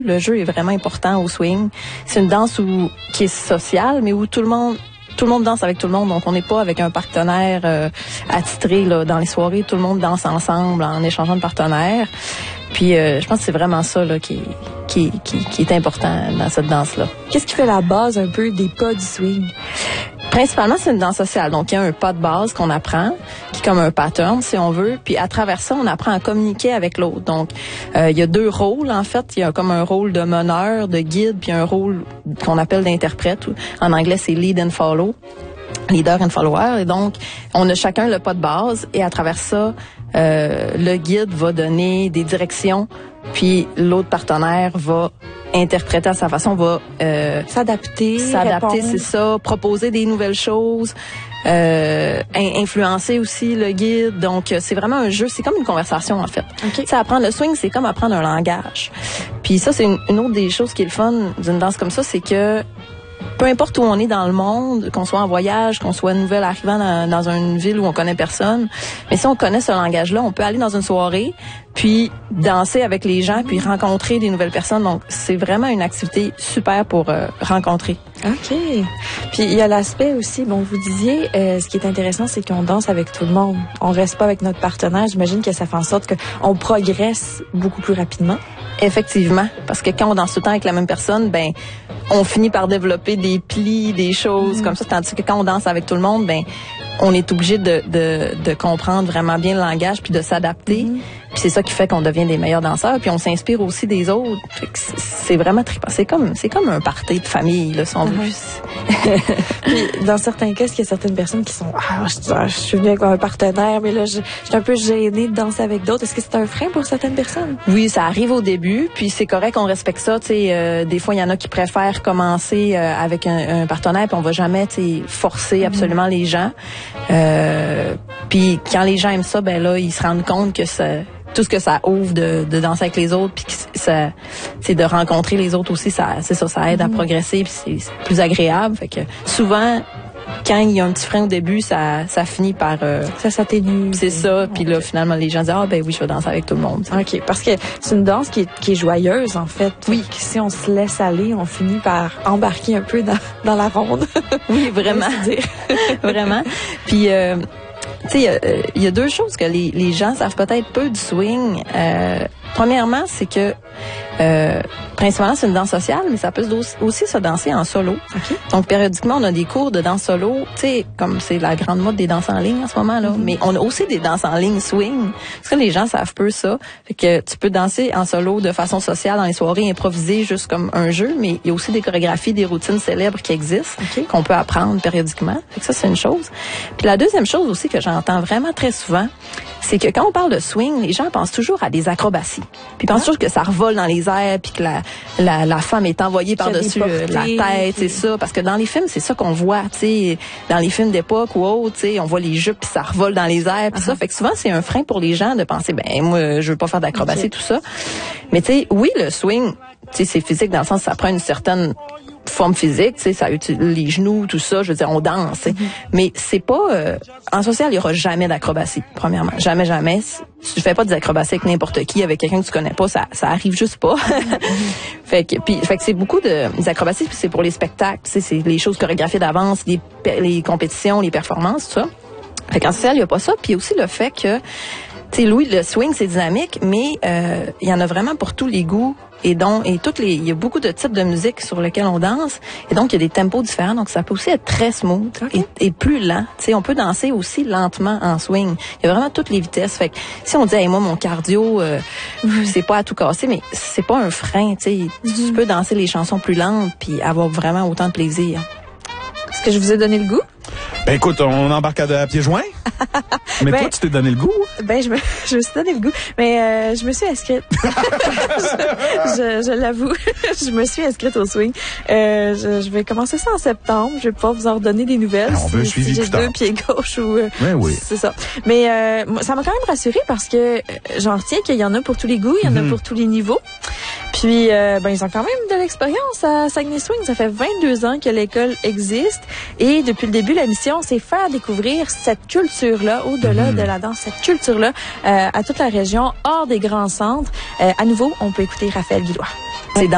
Le jeu est vraiment important au swing. C'est une danse qui est sociale, mais où tout le monde danse avec tout le monde. Donc, on n'est pas avec un partenaire attitré là, dans les soirées. Tout le monde danse ensemble en échangeant de partenaires. Puis, je pense que c'est vraiment ça là, qui est important dans cette danse-là. Qu'est-ce qui fait la base un peu des pas du swing? Principalement, c'est une danse sociale. Donc, il y a un pas de base qu'on apprend, qui est comme un pattern, si on veut. Puis, à travers ça, on apprend à communiquer avec l'autre. Donc, il y a 2 rôles, en fait. Il y a comme un rôle de meneur, de guide, puis un rôle qu'on appelle d'interprète. En anglais, c'est lead and follow. Leader and follower. Et donc, on a chacun le pas de base. Et à travers ça, le guide va donner des directions. Puis, l'autre partenaire va interpréter à sa façon, va s'adapter, c'est ça, proposer des nouvelles choses, influencer aussi le guide. Donc, c'est vraiment un jeu, c'est comme une conversation, en fait. Okay. Ça, apprendre le swing, c'est comme apprendre un langage. Puis ça, c'est une autre des choses qui est le fun d'une danse comme ça, c'est que peu importe où on est dans le monde, qu'on soit en voyage, qu'on soit nouvelle arrivant dans une ville où on connaît personne, mais si on connaît ce langage-là, on peut aller dans une soirée, puis danser avec les gens, puis rencontrer des nouvelles personnes. Donc, c'est vraiment une activité super pour rencontrer. OK. Puis, il y a l'aspect aussi, bon, vous disiez, ce qui est intéressant, c'est qu'on danse avec tout le monde. On reste pas avec notre partenaire. J'imagine que ça fait en sorte qu'on progresse beaucoup plus rapidement. Effectivement. Parce que quand on danse tout le temps avec la même personne, ben, on finit par développer des plis, des choses comme ça. Tandis que quand on danse avec tout le monde, ben, on est obligé de comprendre vraiment bien le langage puis de s'adapter. Puis c'est ça qui fait qu'on devient des meilleurs danseurs. Puis on s'inspire aussi des autres. C'est vraiment trippant. C'est comme un party de famille, là, si on veut. Puis dans certains cas, est-ce qu'il y a certaines personnes qui sont je suis venue avec un partenaire, mais là, je suis un peu gênée de danser avec d'autres. Est-ce que c'est un frein pour certaines personnes? Oui, ça arrive au début. Puis c'est correct, on respecte ça. Des fois, il y en a qui préfèrent commencer avec un partenaire, puis on va jamais forcer absolument les gens. Puis quand les gens aiment ça, ben là, ils se rendent compte que tout ce que ça ouvre de danser avec les autres, puis ça, c'est de rencontrer les autres aussi, ça aide à progresser, puis c'est plus agréable. Fait que souvent, quand il y a un petit frein au début, ça finit par ça s'atténue. C'est ça. Puis là, finalement, les gens disent ben oui, je vais danser avec tout le monde. OK, parce que c'est une danse qui est joyeuse en fait. Oui. Si on se laisse aller, on finit par embarquer un peu dans la ronde. Oui, vraiment. Vraiment. Puis tu sais, il y a 2 choses que les gens savent peut-être peu du swing. Premièrement, c'est que principalement, c'est une danse sociale, mais ça peut aussi se danser en solo. Okay. Donc, périodiquement, on a des cours de danse solo, tu sais, comme c'est la grande mode des danses en ligne en ce moment, là. Mais on a aussi des danses en ligne swing. Parce que les gens savent peu ça. Fait que tu peux danser en solo de façon sociale dans les soirées improvisées, juste comme un jeu, mais il y a aussi des chorégraphies, des routines célèbres qui existent, qu'on peut apprendre périodiquement. Fait que ça, c'est une chose. Puis la deuxième chose aussi que j'entends vraiment très souvent, c'est que quand on parle de swing, les gens pensent toujours à des acrobaties. Puis ils pensent toujours que ça revole dans les airs, puis que la femme est envoyée par-dessus la tête, c'est ça. Parce que dans les films, c'est ça qu'on voit, tu sais, dans les films d'époque ou autres, tu sais, on voit les jupes, puis ça revole dans les airs, puis ça. Fait que souvent, c'est un frein pour les gens de penser, ben moi, je veux pas faire d'acrobatie, tout ça. Mais tu sais, oui, le swing, tu sais, c'est physique dans le sens que ça prend une certaine forme physique, tu sais, ça utilise les genoux, tout ça, je veux dire, on danse, mais c'est pas en social, il y aura jamais d'acrobatie, premièrement, jamais. Tu fais pas des acrobaties avec n'importe qui, avec quelqu'un que tu connais pas, ça arrive juste pas. fait que c'est beaucoup des acrobaties, puis c'est pour les spectacles, tu sais, c'est les choses chorégraphiées d'avance, les compétitions, les performances, tout ça. Fait qu'en social, il y a pas ça, puis aussi le fait que tu sais, Louis, le swing, c'est dynamique, mais il y en a vraiment pour tous les goûts. Et donc, il y a beaucoup de types de musique sur lesquels on danse. Et donc, il y a des tempos différents. Donc, ça peut aussi être très smooth et plus lent. Tu sais, on peut danser aussi lentement en swing. Il y a vraiment toutes les vitesses. Fait que si on dit, hey, moi, mon cardio, c'est pas à tout casser, mais c'est pas un frein, tu sais. Tu peux danser les chansons plus lentes puis avoir vraiment autant de plaisir. Est-ce que je vous ai donné le goût? Ben écoute, on embarque à pieds joints. Mais toi, tu t'es donné le goût? Ben je me suis donné le goût, mais je me suis inscrite. je l'avoue, je me suis inscrite au swing. Je vais commencer ça en septembre. Je vais pouvoir vous en redonner des nouvelles. On veut un suivi si j'ai plus tard. 2 pieds gauche ou. Oui. C'est ça. Mais ça m'a quand même rassurée parce que j'en retiens qu'il y en a pour tous les goûts, il y en a pour tous les niveaux. Puis, ils ont quand même de l'expérience à Saguenay Swing. Ça fait 22 ans que l'école existe. Et depuis le début, la mission, c'est faire découvrir cette culture-là, au-delà de la danse, cette culture-là, à toute la région, hors des grands centres. À nouveau, on peut écouter Raphaël Guillois.